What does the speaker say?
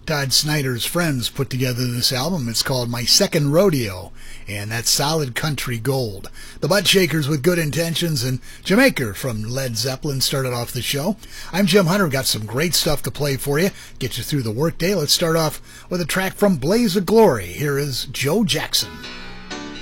Todd Snyder's friends put together this album. It's called My Second Rodeo, and that's solid country gold. The Butt Shakers with Good Intentions and Jamaica from Led Zeppelin started off the show. I'm Jim Hunter. Got some great stuff to play for you, get you through the workday. Let's start off with a track from Blaze of Glory. Here is Joe Jackson.